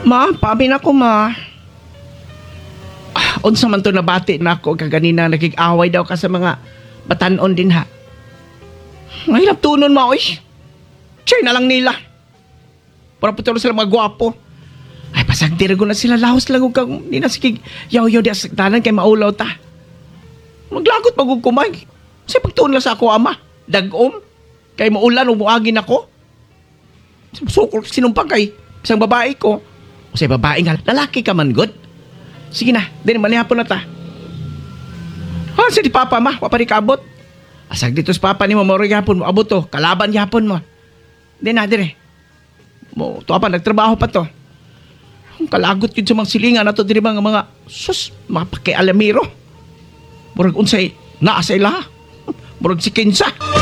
Ma, paamin ako, ma. Unsa man to nabati na ako kaganina nagig-away daw ka sa mga batanon din ha. Mahilap tunon ma, oy. Chay na lang nila. Para putulong sila mga gwapo. Ay, pasagdira ko na sila. Lahos lang kung di na sikig yaw-yaw di asaktanan kay maulaw ta. Maglagot magugkumay. Kasi pagtuon lang sa ako, ama. Dagom. Kay maulan o muagin ako. Sukol sinumpang kay isang babae ko. O sa babae nga, lalaki ka man, good. Sige na, din manihapon na ta. Ha, si di papa ma, paparikabot. Asag dito sa papa ni mo, maroy yapon mo, abot to, kalaban yapon mo. Din na, dire. Mo, to pa, nagtrabaho pa to. Ang kalagot yun sa mga silingan na to, dire mga sus, mga pakialamiro. Murag unsay, naasa ila. Murag si Kinsa.